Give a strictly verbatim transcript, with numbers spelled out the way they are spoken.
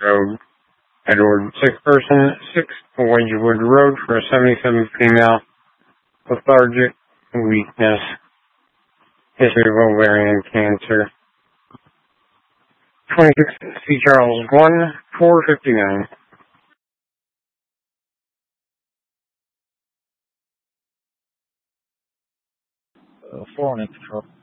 Road, Edward, sick person, six Wedgewood Road for a seventy-seven female, lethargic, weakness, history of ovarian cancer. twenty-six C. Charles one, four fifty-nine. Uh, four on control.